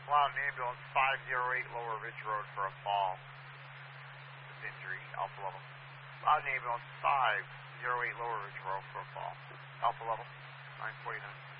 Loudon Ambulance 508 Lower Ridge Road for a fall. With injury, Alpha level. Loudon Ambulance 508 Lower Ridge Road for a fall. Alpha level, 949.